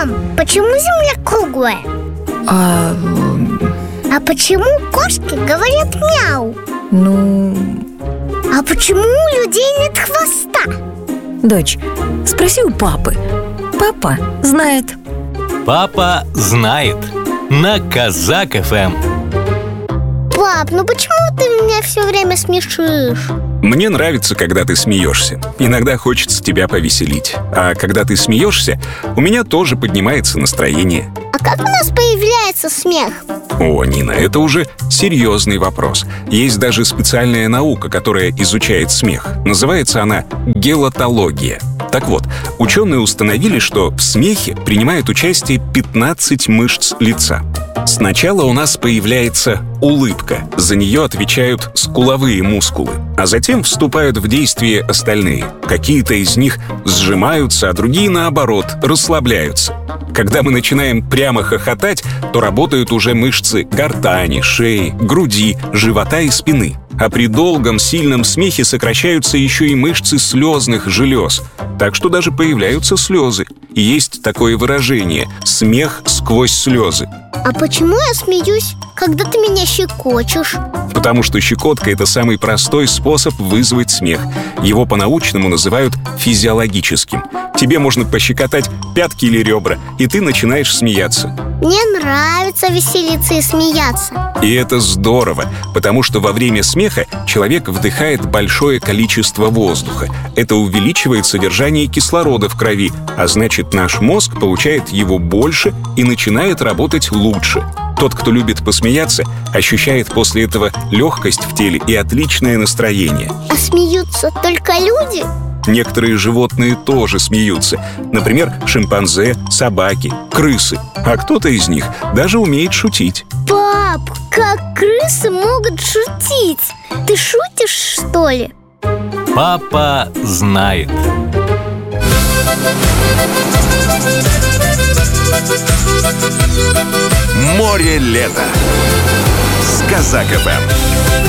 Мам, почему Земля круглая? А почему кошки говорят мяу? А почему у людей нет хвоста? Дочь, спроси у папы. Папа знает. Папа знает. На Казак ФМ. Пап, почему ты меня все время смешишь? Мне нравится, когда ты смеешься. Иногда хочется тебя повеселить. А когда ты смеешься, у меня тоже поднимается настроение. А как у нас появляется смех? О, Нина, это уже серьезный вопрос. Есть даже специальная наука, которая изучает смех. Называется она гелотология. Так вот, ученые установили, что в смехе принимает участие 15 мышц лица. Сначала у нас появляется улыбка. За нее отвечают скуловые мускулы. А затем вступают в действие остальные. Какие-то из них сжимаются, а другие, наоборот, расслабляются. Когда мы начинаем прямо хохотать, то работают уже мышцы гортани, шеи, груди, живота и спины. А при долгом, сильном смехе сокращаются еще и мышцы слезных желез. Так что даже появляются слезы. И есть такое выражение «смех сквозь слезы». А почему я смеюсь, когда ты меня щекочешь? Потому что щекотка — это самый простой способ вызвать смех. Его по-научному называют физиологическим. Тебе можно пощекотать пятки или ребра, и ты начинаешь смеяться. Мне нравится веселиться и смеяться. И это здорово, потому что во время смеха человек вдыхает большое количество воздуха. Это увеличивает содержание кислорода в крови, а значит, наш мозг получает его больше и начинает работать лучше. Тот, кто любит посмеяться, ощущает после этого легкость в теле и отличное настроение. А смеются только люди? Некоторые животные тоже смеются. Например, шимпанзе, собаки, крысы. А кто-то из них даже умеет шутить. Пап, как крысы могут шутить? Ты шутишь, что ли? Папа знает. Море лета с Казак ФМ.